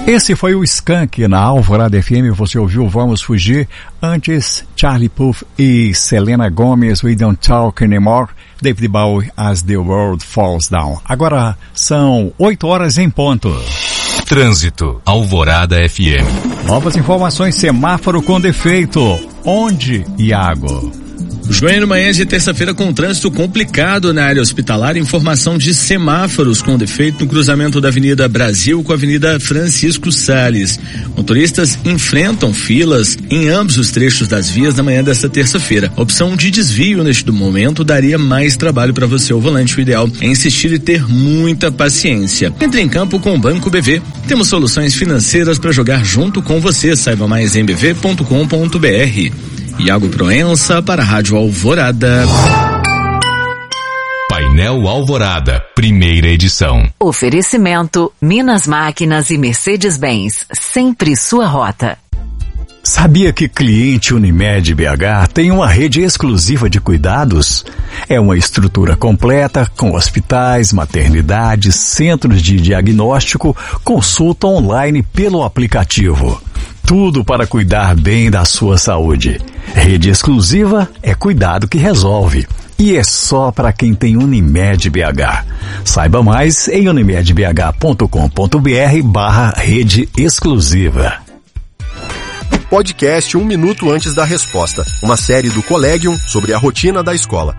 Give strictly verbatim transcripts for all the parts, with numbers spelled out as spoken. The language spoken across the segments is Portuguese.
Esse foi o Skank na Alvorada F M, você ouviu Vamos Fugir, antes Charlie Puth e Selena Gomez, We Don't Talk Anymore, David Bowie, As the World Falls Down. Agora são oito horas em ponto. Trânsito, Alvorada F M. Novas informações, semáforo com defeito. Onde, Iago? Joinha, manhã de terça-feira com trânsito complicado na área hospitalar, informação de semáforos com defeito no cruzamento da Avenida Brasil com a Avenida Francisco Salles. Motoristas enfrentam filas em ambos os trechos das vias na manhã desta terça-feira. A opção de desvio neste momento daria mais trabalho para você ao volante. O ideal é insistir e ter muita paciência. Entre em campo com o Banco B V. Temos soluções financeiras para jogar junto com você. Saiba mais em b v ponto com ponto b r. Iago Proença para a Rádio Alvorada. Painel Alvorada, primeira edição. Oferecimento, Minas Máquinas e Mercedes-Benz, sempre sua rota. Sabia que cliente Unimed B H tem uma rede exclusiva de cuidados? É uma estrutura completa com hospitais, maternidades, centros de diagnóstico, consulta online pelo aplicativo. Tudo para cuidar bem da sua saúde. Rede exclusiva é cuidado que resolve. E é só para quem tem Unimed B H. Saiba mais em unimed b h ponto com ponto b r barra rede exclusiva. Podcast Um Minuto Antes da Resposta, uma série do Collegium sobre a rotina da escola.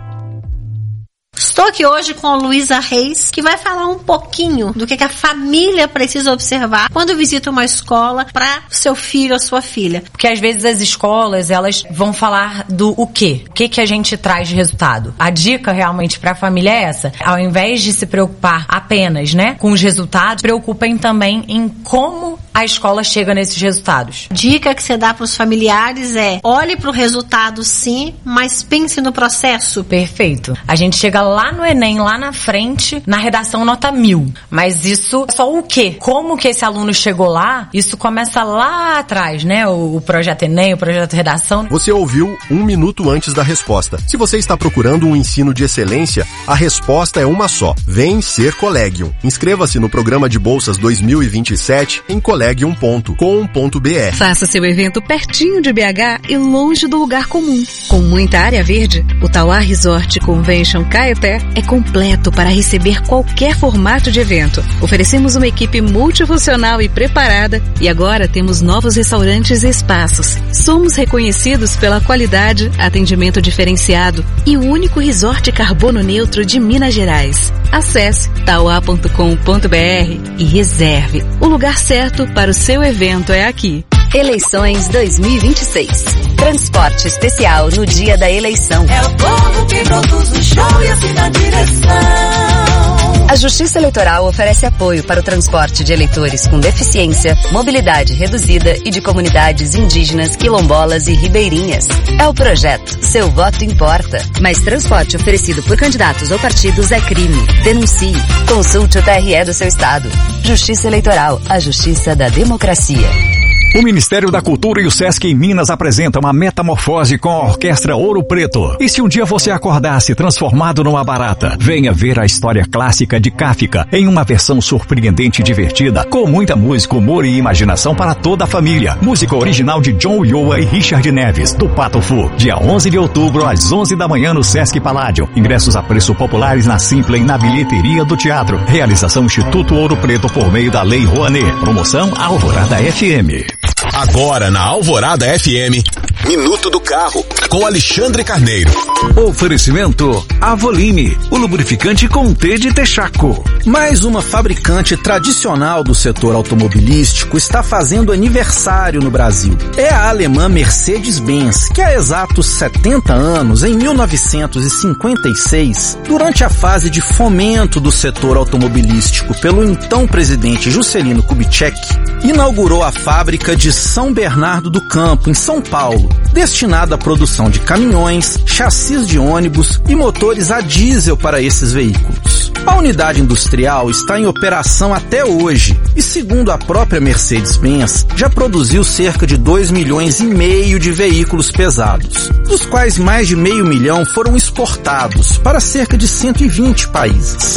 Estou aqui hoje com a Luísa Reis, que vai falar um pouquinho do que, que a família precisa observar quando visita uma escola para seu filho ou sua filha. Porque às vezes as escolas, elas vão falar do o quê? O que que a gente traz de resultado? A dica realmente para a família é essa. Ao invés de se preocupar apenas, né, com os resultados, preocupem também em como a escola chega nesses resultados. Dica que você dá para os familiares é: olhe para o resultado sim, mas pense no processo. Perfeito. A gente chega lá no Enem, lá na frente, na redação nota mil. Mas isso é só o quê? Como que esse aluno chegou lá? Isso começa lá atrás, né? O, o projeto Enem, o projeto redação. Você ouviu Um Minuto Antes da Resposta. Se você está procurando um ensino de excelência, a resposta é uma só. Vem ser Collegium. Inscreva-se no programa de bolsas dois mil e vinte e sete em collegium ponto com ponto b r. Faça seu evento pertinho de B H e longe do lugar comum. Com muita área verde, o Tauá Resort Convention Caeté é completo para receber qualquer formato de evento. Oferecemos uma equipe multifuncional e preparada e agora temos novos restaurantes e espaços. Somos reconhecidos pela qualidade, atendimento diferenciado e o único resort carbono neutro de Minas Gerais. Acesse tauá ponto com ponto b r e reserve. O lugar certo para o seu evento é aqui. Eleições dois mil e vinte e seis. Transporte especial no dia da eleição. É o povo que produz o show e assina a direção. A Justiça Eleitoral oferece apoio para o transporte de eleitores com deficiência, mobilidade reduzida e de comunidades indígenas, quilombolas e ribeirinhas. É o projeto Seu Voto Importa. Mas transporte oferecido por candidatos ou partidos é crime. Denuncie. Consulte o T R E do seu estado. Justiça Eleitoral, a justiça da democracia. O Ministério da Cultura e o Sesc em Minas apresentam uma metamorfose com a Orquestra Ouro Preto. E se um dia você acordasse transformado numa barata, venha ver a história clássica de Kafka em uma versão surpreendente e divertida, com muita música, humor e imaginação para toda a família. Música original de John Ulloa e Richard Neves, do Pato Fu. Dia onze de outubro, às onze da manhã, no Sesc Paládio. Ingressos a preço populares na Simpla e na bilheteria do teatro. Realização Instituto Ouro Preto por meio da Lei Rouanet. Promoção Alvorada F M. Agora na Alvorada F M, Minuto do Carro, com Alexandre Carneiro. Oferecimento Avoline, o lubrificante com T de Texaco. Mais uma fabricante tradicional do setor automobilístico está fazendo aniversário no Brasil. É a alemã Mercedes-Benz, que há exatos setenta anos, em mil novecentos e cinquenta e seis, durante a fase de fomento do setor automobilístico pelo então presidente Juscelino Kubitschek, inaugurou a fábrica de São Bernardo do Campo, em São Paulo, destinada à produção de caminhões, chassis de ônibus e motores a diesel para esses veículos. A unidade industrial está em operação até hoje e, segundo a própria Mercedes-Benz, já produziu cerca de dois milhões e meio de veículos pesados, dos quais mais de meio milhão foram exportados para cerca de cento e vinte países.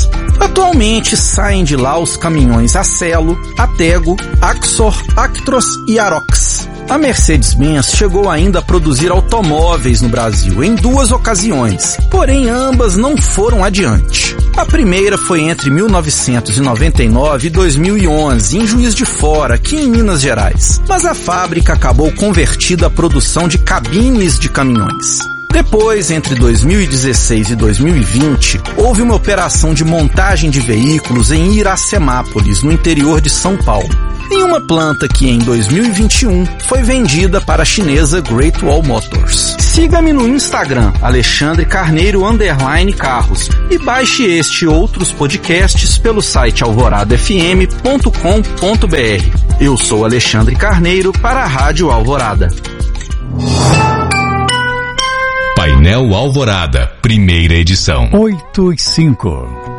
Atualmente saem de lá os caminhões Acelo, Atego, Axor, Actros e Arox. A Mercedes-Benz chegou ainda a produzir automóveis no Brasil em duas ocasiões, porém ambas não foram adiante. A primeira foi entre mil novecentos e noventa e nove e dois mil e onze, em Juiz de Fora, aqui em Minas Gerais, mas a fábrica acabou convertida à produção de cabines de caminhões. Depois, entre dois mil e dezesseis e dois mil e vinte, houve uma operação de montagem de veículos em Iracemápolis, no interior de São Paulo, em uma planta que em dois mil e vinte e um foi vendida para a chinesa Great Wall Motors. Siga-me no Instagram, Alexandre Carneiro underline Carros, e baixe este e outros podcasts pelo site alvorada f m ponto com ponto b r. Eu sou Alexandre Carneiro para a Rádio Alvorada. Painel Alvorada, primeira edição. oito e cinco.